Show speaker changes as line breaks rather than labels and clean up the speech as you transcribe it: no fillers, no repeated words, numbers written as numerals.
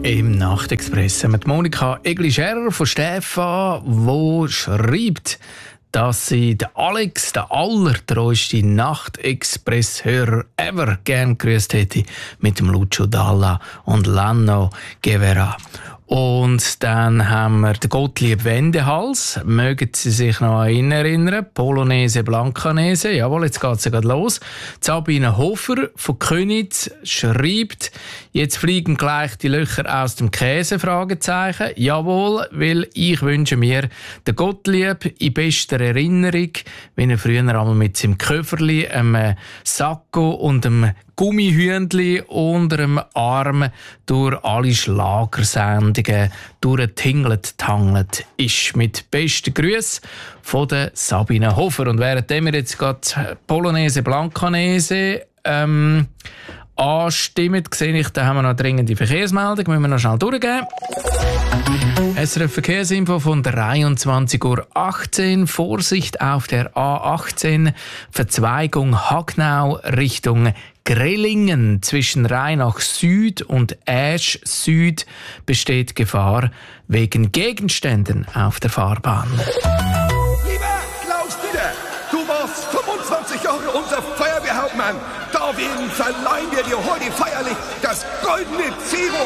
Im Nachtexpress mit Monika Egli-Scherer von Stefan, die schreibt, dass sie den Alex, den allertreueste Nachtexpress-Hörer ever gern grüßt hätte mit dem Lucio Dalla und Lano Guevara. Und dann haben wir den Gottlieb Wendehals. Mögen Sie sich noch an ihn erinnern? Polonaise Blancanese. Jawohl, jetzt geht es ja gerade los. Sabine Hofer von Köniz schreibt, jetzt fliegen gleich die Löcher aus dem Käse? Fragezeichen. Jawohl, weil ich wünsche mir den Gottlieb in bester Erinnerung, wenn er früher einmal mit seinem Köfferli, einem Sakko und einem Gummihündli unter dem Arm durch alle Schlagersendungen durchgetingelt ist. Mit besten Grüßen von der Sabine Hofer. Und währenddem wir jetzt gerade Polonaise Blancanese anstimmen, sehe ich, da haben wir noch dringende Verkehrsmeldung, müssen wir noch schnell durchgehen. SRF Verkehrsinfo von 23:18 Uhr. Vorsicht auf der A18, Verzweigung Hagnau Richtung Grellingen. Zwischen Rheinach Süd und Asch Süd besteht Gefahr wegen Gegenständen auf der Fahrbahn.
Lieber Klaus Dieter, du warst 25 Jahre unser Feuerwehrhauptmann. Deswegen verleihen wir dir heute feierlich das goldene Zero